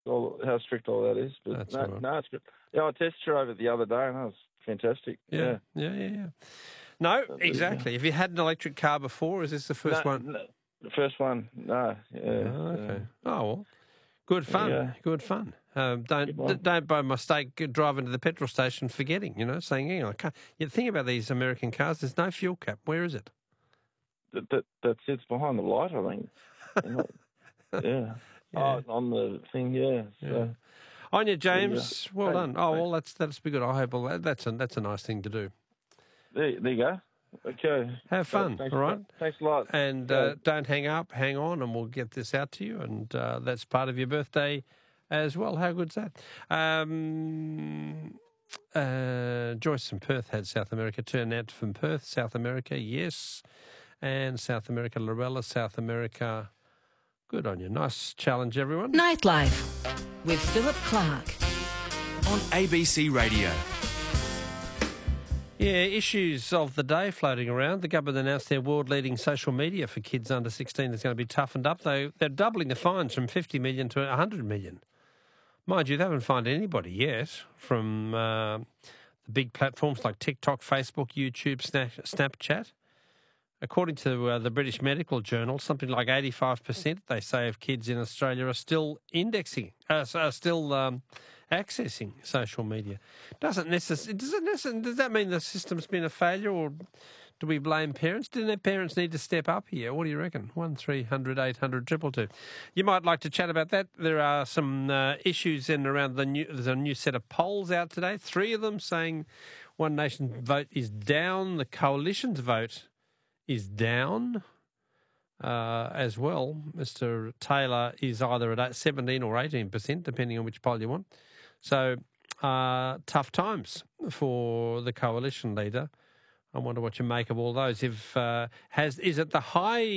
how strict all that is. But That's no, all right. no, it's good. Yeah, I tested drove it the other day, and that was fantastic. Yeah. No, exactly. Yeah. Have you had an electric car before? Or is this the first one? No, the first one, no. Yeah. Oh, okay. Oh, well. Good fun. Yeah. Good fun. Good one. Don't by mistake drive into the petrol station forgetting, saying, I can't. You think about these American cars, there's no fuel cap. Where is it? That sits behind the light, I think. Yeah. Oh, on the thing, yeah. So, On you, James. Yeah. Well done. Oh, well, that's be good. I hope that's a nice thing to do. There you go. Okay. Have fun, Thanks, all right? Thanks a lot. And don't hang up, hang on, and we'll get this out to you. And that's part of your birthday as well. How good's that? Joyce from Perth had South America. Turnout from Perth, South America, yes. And South America, Lorella, South America. Good on you. Nice challenge, everyone. Nightlife with Philip Clark on ABC Radio. Yeah, issues of the day floating around. The government announced their world-leading social media for kids under 16 is going to be toughened up. They're doubling the fines from 50 million to 100 million. Mind you, they haven't fined anybody yet from the big platforms like TikTok, Facebook, YouTube, Snapchat. According to the British Medical Journal, something like 85%, they say, of kids in Australia are still accessing social media. Does that mean the system's been a failure, or do we blame parents? Do their parents need to step up here? What do you reckon? 1300 800 222. You might like to chat about that. There are some issues in and around there's a new set of polls out today. 3 of them saying One Nation's vote is down. The Coalition's vote is down as well. Mr. Taylor is either at 17 or 18%, depending on which poll you want. So tough times for the Coalition leader. I wonder what you make of all those. Is it the high